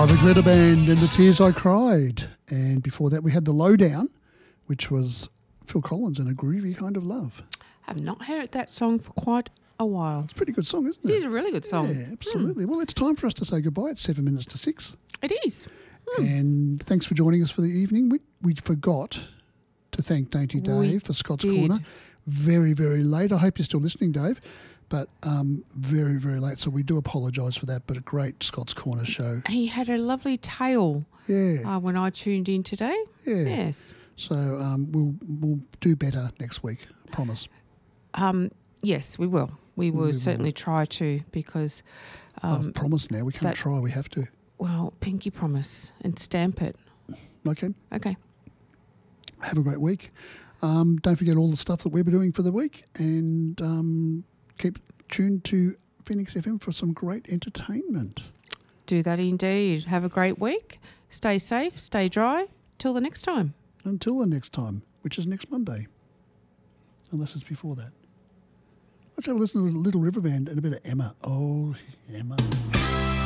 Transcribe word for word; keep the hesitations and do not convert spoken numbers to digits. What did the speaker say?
The Glitter Band and The Tears I Cried. And before that we had The Lowdown, which was Phil Collins and A Groovy Kind of Love. I've not heard that song for quite a while. It's a pretty good song, isn't it? It is a really good song. Yeah, absolutely. Mm. Well, it's time for us to say goodbye. It's seven minutes to six. It is. Mm. And thanks for joining us for the evening. We, we forgot to thank Dainty Dave We for Scott's did. Corner. Very, very late. I hope you're still listening, Dave. But um, very, very late. So we do apologise for that. But a great Scott's Corner show. He had a lovely tale Yeah. uh, when I tuned in today. Yeah. Yes. So um, we'll we'll do better next week. I promise. Um, yes, we will. We will We will. certainly try to because, um, I've promised now. We can't that- try. We have to. well, pinky promise and stamp it. Okay. Okay. Have a great week. Um, don't forget all the stuff that we're doing for the week. And um, keep tuned to Phoenix F M for some great entertainment. Do that indeed. Have a great week. Stay safe. Stay dry. Till the next time. Until the next time, which is next Monday. Unless it's before that. Let's have a listen to Little River Band and a bit of Emma. Oh, Emma.